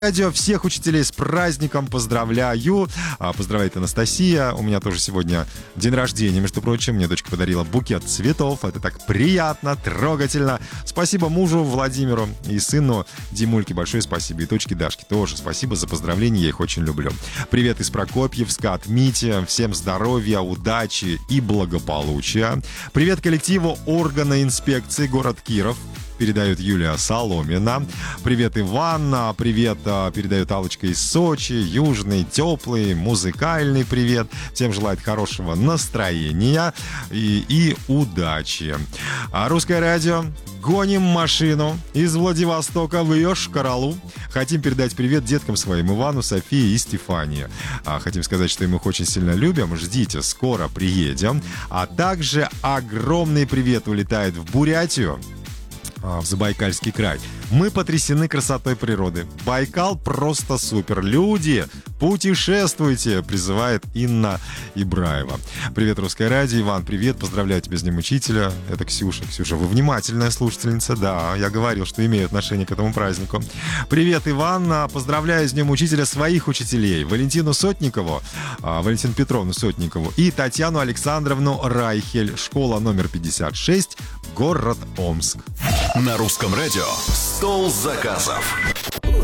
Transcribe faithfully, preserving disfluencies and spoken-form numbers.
Радио, всех учителей с праздником поздравляю. А, поздравляет Анастасия. У меня тоже сегодня день рождения, между прочим. Мне дочка подарила букет цветов. Это так приятно, трогательно. Спасибо мужу Владимиру и сыну Димульке. Большое спасибо. И дочке Дашке тоже спасибо за поздравления. Я их очень люблю. Привет из Прокопьевска от Мити. Всем здоровья, удачи и благополучия. Привет коллективу органа инспекции город Киров. Передает Юлия Соломина. Привет, Иван. Привет передает Аллочка из Сочи. Южный, теплый, музыкальный привет. Всем желает хорошего настроения и, и удачи. А Русское радио. Гоним машину из Владивостока в Йошкар-Олу. Хотим передать привет деткам своим, Ивану, Софии и Стефании. А, хотим сказать, что мы их очень сильно любим. Ждите, скоро приедем. А также огромный привет улетает в Бурятию, в Забайкальский край. Мы потрясены красотой природы. Байкал просто супер. Люди, путешествуйте, призывает Инна Ибраева. Привет, Русское радио. Иван, привет. Поздравляю тебя с Днем Учителя. Это Ксюша. Ксюша, вы внимательная слушательница. Да, я говорил, что имею отношение к этому празднику. Привет, Иван. Поздравляю с Днем Учителя своих учителей. Валентину Сотникову, Валентину Петровну Сотникову и Татьяну Александровну Райхель. Школа номер пятьдесят шесть, город Омск. На Русском радио «Стол заказов».